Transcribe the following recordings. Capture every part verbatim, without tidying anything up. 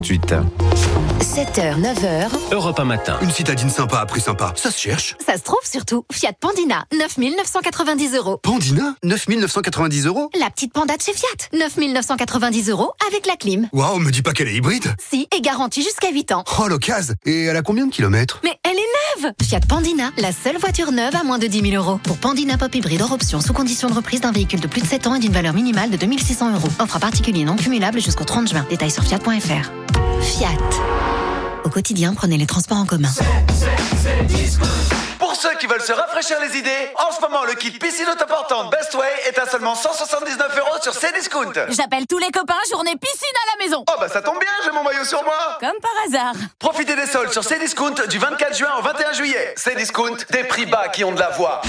huit. sept heures, neuf heures. Europe un matin. Une citadine sympa à prix sympa, ça se cherche. Ça se trouve surtout. Fiat Pandina, neuf mille neuf cent quatre-vingt-dix euros. Pandina, neuf mille neuf cent quatre-vingt-dix euros. La petite Panda de chez Fiat, neuf mille neuf cent quatre-vingt-dix euros avec la clim. Waouh, me dis pas qu'elle est hybride. Si, et garantie jusqu'à huit ans. Oh, l'occasion. Et elle a combien de kilomètres? Mais elle est neuve. Fiat Pandina, la seule voiture neuve à moins de dix mille euros. Pour Pandina Pop Hybride hors option, sous condition de reprise d'un véhicule de plus de sept ans et d'une valeur minimale de deux mille six cents euros. Offre à particulier non cumulable jusqu'au trente juin. Détails sur fiat point f r. Fiat. Au quotidien, prenez les transports en commun. C'est, c'est, c'est Discount. Pour ceux qui veulent se rafraîchir les idées, en ce moment, le kit piscine autoportante Best Way est à seulement cent soixante-dix-neuf euros sur Cdiscount. J'appelle tous les copains, journée piscine à la maison. Oh bah ça tombe bien, j'ai mon maillot sur moi. Comme par hasard. Profitez des soldes sur Cdiscount du vingt-quatre juin au vingt et un juillet. Cdiscount, des prix bas qui ont de la voix.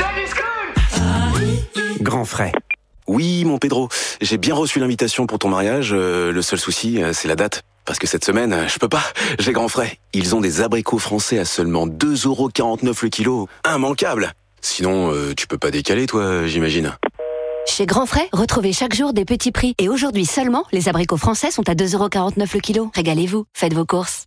Cdiscount. Grand frais. Oui, mon Pedro, j'ai bien reçu l'invitation pour ton mariage. Euh, le seul souci, euh, c'est la date. Parce que cette semaine, je peux pas, j'ai grand frais. Ils ont des abricots français à seulement deux euros quarante-neuf le kilo. Immanquable. Sinon, euh, tu peux pas décaler, toi, j'imagine. Chez Grand Frais, retrouvez chaque jour des petits prix. Et aujourd'hui seulement, les abricots français sont à deux euros quarante-neuf le kilo. Régalez-vous, faites vos courses.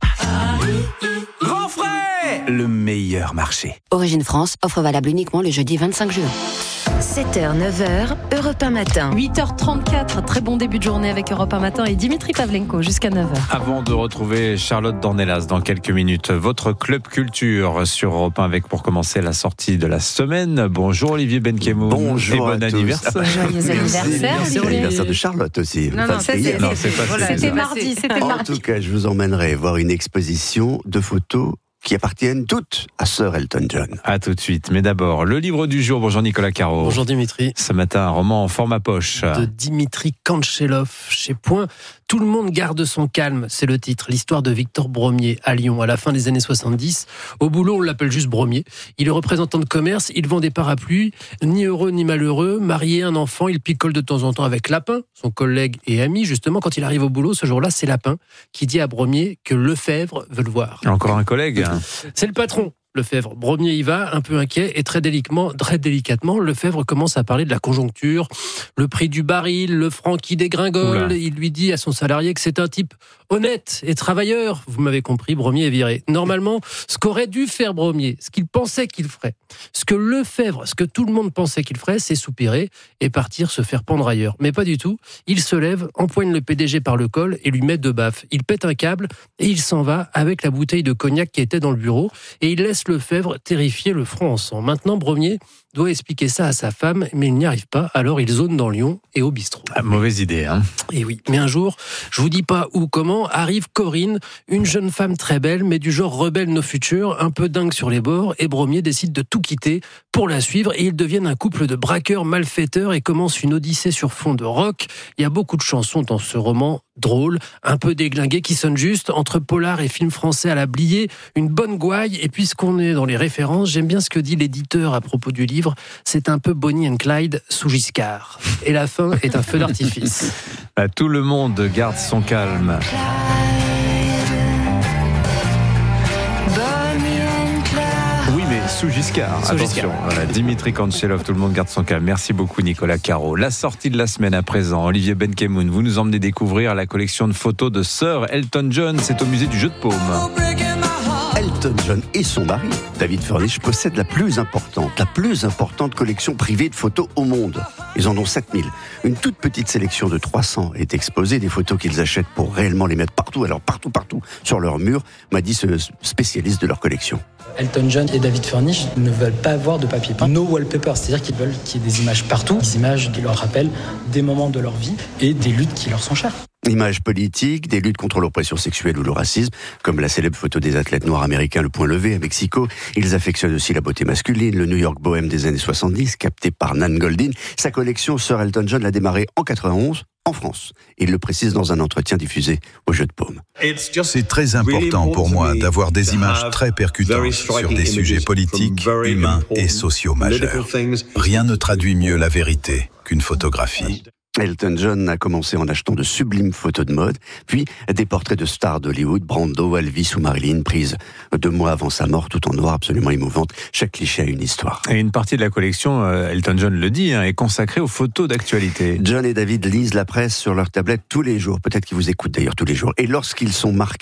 Grand frais, le meilleur marché. Origine France, offre valable uniquement le jeudi vingt-cinq juin. sept heures, neuf heures, Europe un matin. huit heures trente-quatre, très bon début de journée avec Europe un matin et Dimitri Pavlenko jusqu'à neuf heures. Avant de retrouver Charlotte Dornelas dans quelques minutes, votre club culture sur Europe un avec pour commencer la sortie de la semaine. Bonjour Olivier Benkemoun. Bonjour et bon à tous. anniversaire. Joyeux anniversaire. C'est l'anniversaire de Charlotte aussi. Non, non, ça, c'est, Non, c'est pas voilà, c'est c'était ça. mardi, c'était En mardi. tout cas, je vous emmènerai voir une exposition de photos qui appartiennent toutes à Sir Elton John. À tout de suite. Mais d'abord, le livre du jour. Bonjour Nicolas Caro. Bonjour Dimitri. Ce matin, un roman en format poche. De Dimitri Kanchelov chez Point. Tout le monde garde son calme, c'est le titre. L'histoire de Victor Bromier à Lyon à la fin des années soixante-dix. Au boulot, on l'appelle juste Bromier. Il est représentant de commerce, il vend des parapluies. Ni heureux ni malheureux, marié, un enfant, il picole de temps en temps avec Lapin, son collègue et ami. Justement, quand il arrive au boulot, ce jour-là, c'est Lapin qui dit à Bromier que Lefebvre veut le voir. Encore un collègue. C'est le patron, Lefebvre. Bromier y va, un peu inquiet, et très délicatement, très délicatement, Lefebvre commence à parler de la conjoncture, le prix du baril, le franc qui dégringole. Oula. Il lui dit à son salarié que c'est un type honnête et travailleur. Vous m'avez compris, Bromier est viré. Normalement, ce qu'aurait dû faire Bromier, ce qu'il pensait qu'il ferait, ce que Lefebvre, ce que tout le monde pensait qu'il ferait, c'est soupirer et partir se faire pendre ailleurs. Mais pas du tout. Il se lève, empoigne le P D G par le col et lui met deux baffes. Il pète un câble et il s'en va avec la bouteille de cognac qui était dans le bureau et il laisse Lefebvre terrifié, le front en sang. Maintenant, Bromier doit expliquer ça à sa femme, mais il n'y arrive pas. Alors il zone dans Lyon et au bistrot. Ah, mauvaise idée, hein. Et oui, mais un jour, je vous dis pas où, comment, arrive Corinne, une jeune femme très belle, mais du genre rebelle nos futurs, un peu dingue sur les bords, et Bromier décide de tout quitter pour la suivre, et ils deviennent un couple de braqueurs malfaiteurs et commence une odyssée sur fond de rock. Il y a beaucoup de chansons dans ce roman drôle, un peu déglingué, qui sonne juste, entre polar et film français à la Blier, une bonne gouaille, et puisqu'on est dans les références, j'aime bien ce que dit l'éditeur à propos du livre, c'est un peu Bonnie and Clyde sous Giscard. Et la fin est un feu d'artifice. Ah, tout le monde garde son calme. Oui, mais sous Giscard. Sous Attention. Giscard. Voilà, Dimitri Kanchelov, tout le monde garde son calme. Merci beaucoup Nicolas Caro. La sortie de la semaine à présent. Olivier Benkemoun, vous nous emmenez découvrir la collection de photos de Sir Elton John. C'est au musée du Jeu de Paume. Elton John et son mari, David Furnish, possèdent la plus importante, la plus importante collection privée de photos au monde. Ils en ont sept mille. Une toute petite sélection de trois cents est exposée, des photos qu'ils achètent pour réellement les mettre partout, alors partout, partout, sur leur mur, m'a dit ce spécialiste de leur collection. Elton John et David Furnish ne veulent pas avoir de papier peint. No wallpaper, c'est-à-dire qu'ils veulent qu'il y ait des images partout, des images qui leur rappellent des moments de leur vie et des luttes qui leur sont chères. Images politiques, des luttes contre l'oppression sexuelle ou le racisme, comme la célèbre photo des athlètes noirs américains Le Point Levé à Mexico. Ils affectionnent aussi la beauté masculine, le New York bohème des années soixante-dix, capté par Nan Goldin. Sa collection Sir Elton John l'a démarré en quatre-vingt-onze, en France. Il le précise dans un entretien diffusé au Jeu de Paume. C'est très important pour moi d'avoir des images très percutantes sur des sujets politiques, humains et sociaux majeurs. Rien ne traduit mieux la vérité qu'une photographie. Elton John a commencé en achetant de sublimes photos de mode, puis des portraits de stars d'Hollywood, Brando, Elvis ou Marilyn, prises deux mois avant sa mort, tout en noir, absolument émouvante. Chaque cliché a une histoire. Et une partie de la collection, Elton John le dit, hein, est consacrée aux photos d'actualité. John et David lisent la presse sur leur tablette tous les jours, peut-être qu'ils vous écoutent d'ailleurs tous les jours, et lorsqu'ils sont marqués